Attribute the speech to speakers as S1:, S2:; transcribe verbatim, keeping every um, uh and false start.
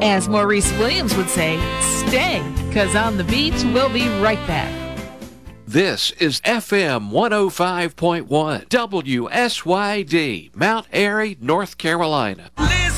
S1: As Maurice Williams would say, stay, because on the beat, we'll be right back.
S2: This is F M one oh five point one, W S Y D, Mount Airy, North Carolina.